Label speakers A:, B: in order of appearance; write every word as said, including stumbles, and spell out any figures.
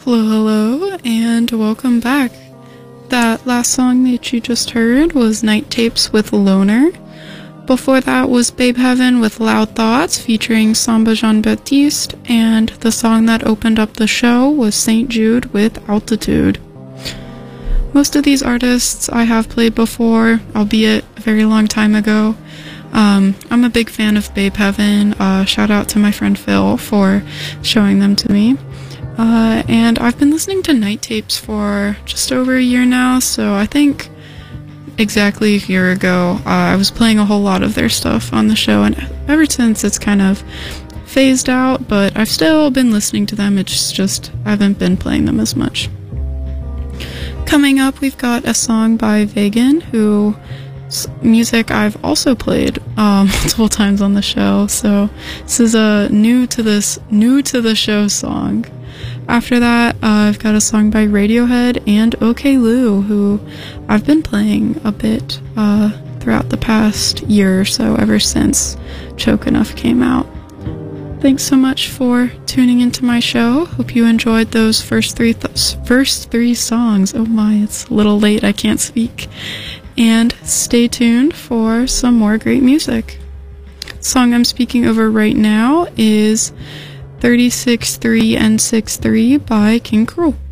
A: Hello, hello, and welcome back. That last song that you just heard was Night Tapes with Loner. Before that was Babe Heaven with Loud Thoughts featuring Samba Jean-Baptiste, and the song that opened up the show was Saint Jude with Altitude. Most of these artists I have played before, albeit a very long time ago. Um, I'm a big fan of Babe Heaven. Uh, shout out to my friend Phil for showing them to me. Uh, and I've been listening to Night Tapes for just over a year now, so I think exactly a year ago uh, I was playing a whole lot of their stuff on the show, and ever since it's kind of phased out, but I've still been listening to them. It's just I haven't been playing them as much. Coming up, we've got a song by Vegan, who music I've also played um, multiple times on the show, so this is a new to this new to the show song. After that, uh, I've got a song by Radiohead and OK Lou, who I've been playing a bit uh, throughout the past year or so, ever since Choke Enough came out. Thanks so much for tuning into my show. Hope you enjoyed those first three th- first three songs. Oh my, it's a little late, I can't speak. And stay tuned for some more great music. The song I'm speaking over right now is thirty-six three N sixty-three by King Cruel.